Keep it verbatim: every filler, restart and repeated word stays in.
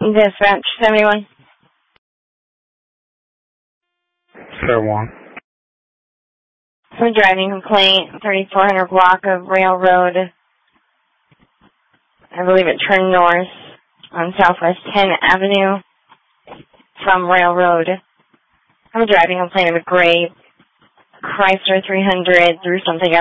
Dispatch seventy-one. Sir one. For driving complaint, thirty-four hundred block of Railroad. I believe it turned north on Southwest tenth Avenue from Railroad. I'm driving complaint of a gray Chrysler three hundred through something